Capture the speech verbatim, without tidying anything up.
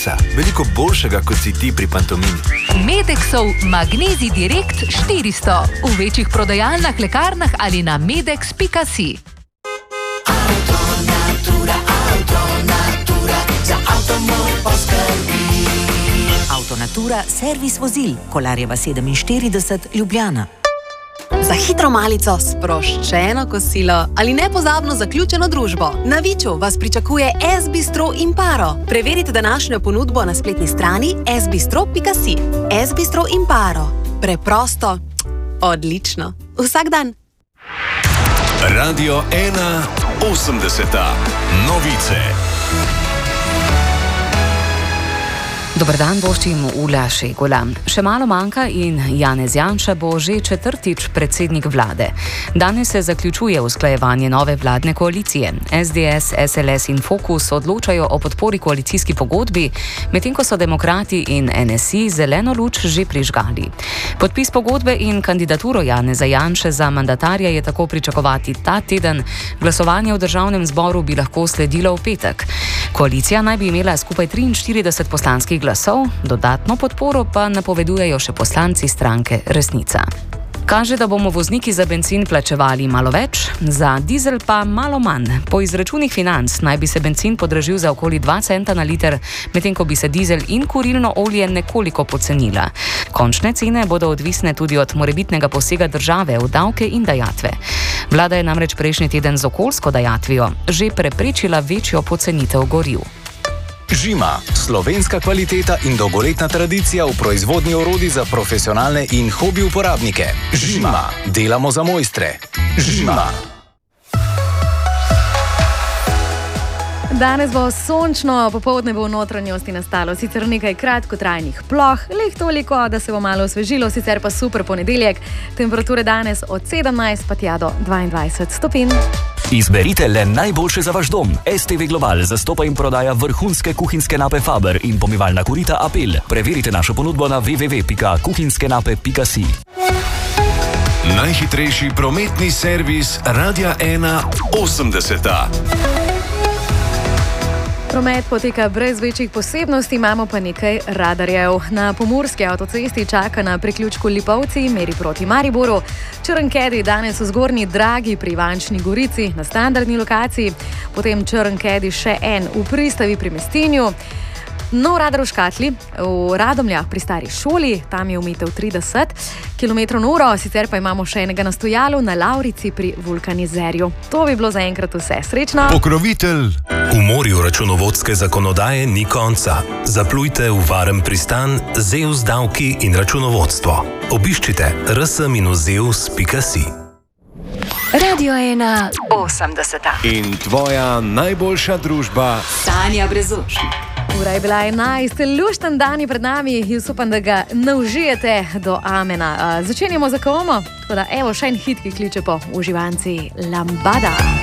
časa, veliko boljšega, kot si ti pri pantomimi. Medexov Magnezij Direkt štiristo. V večjih prodajalnah, lekarnah ali na medex pika si. Auto Natura, Auto Natura, za avto moj poskrbi. Auto Natura, servis vozil, Kolarjeva sedeminštirideset, Ljubljana. Za hitro malico, sproščeno kosilo ali nepozabno zaključeno družbo. Na Viču vas pričakuje S Bistro Imparo. Preverite današnjo ponudbo na spletni strani s bistro pika si. S Bistro Imparo. Preprosto, odlično. Vsak dan. Radio ena osemdeseta. Novice. Dober dan, voščim Ula Šegula. Še malo manjka in Janez Janša bo že četrtič predsednik vlade. Danes se zaključuje usklajevanje nove vladne koalicije. S D S, S L S in Fokus odločajo o podpori koalicijski pogodbi, medtem ko so demokrati in N S I zeleno luč že prižgali. Podpis pogodbe in kandidaturo Janeza Janše za mandatarja je tako pričakovati ta teden. Glasovanje v državnem zboru bi lahko sledilo v petek. Koalicija naj bi imela skupaj triinštirideset poslanskih glasov, dodatno podporo pa napovedujejo še poslanci stranke Resnica. Kaže, da bomo vozniki za bencin plačevali malo več, za dizel pa malo manj. Po izračunih financ naj bi se bencin podražil za okoli dva centa na liter, medtem ko bi se dizel in kurilno olje nekoliko pocenila. Končne cene bodo odvisne tudi od morebitnega posega države v davke in dajatve. Vlada je namreč prejšnji teden z okoljsko dajatvijo že preprečila večjo pocenitev goriv. Žima, slovenska kvaliteta in dolgoletna tradicija v proizvodnji orodij za profesionalne in hobi uporabnike. Žima, delamo za mojstre. Žima. Danes bo sončno, popoldne bo v notranjosti nastalo sicer nekaj kratkotrajnih ploh, leh toliko, da se bo malo osvežilo, sicer pa super ponedeljek. Temperature danes od sedemnajst pa tja do dvaindvajset stopinj. Izberite le najboljše za vaš dom. S T V Global zastopa in prodaja vrhunske kuhinjske nape Faber in pomivalna korita Apel. Preverite našo ponudbo na w w w pika kuhinjske nape pika si. Najhitrejši prometni servis Radia ena osemdeseta. Promet poteka brez večjih posebnosti, imamo pa nekaj radarjev. Na pomurski avtocesti čaka na priključku Lipovci, meri proti Mariboru. Črnkedi danes v Zgornji Dragi pri Ivančni Gorici na standardni lokaciji, potem Črnkedi še en v Pristavi pri Mestinju. Nov radar v Škatli, v Radomljah pri Stari šoli, tam je omejitev trideset kilometrov na uro, sicer pa imamo še enega na stojalu na Lavrici pri Vulkanizerju. To bi bilo zaenkrat vse. Srečno! Pokrovitelj. V morju računovodske zakonodaje ni konca. Zaplujte v varen pristan Zeus davki in računovodstvo. Obiščite r s zeus pika si. Radio ena osemdeseta. In tvoja najboljša družba Tanja Brezošnik. Ura je bila enajst, lušten dan je pred nami, jaz upam, da ga naužijete do amena. Začenjamo za komo, tako da evo še en hit, ki kliče po uživanci Lambada.